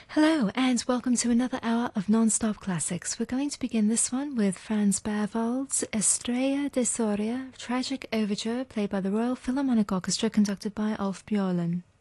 Hello, and welcome to another hour of non-stop classics. We're going to begin this one with Franz Berwald's Estrella de Soria, tragic overture played by the Royal Philharmonic Orchestra conducted by Ulf Björlin.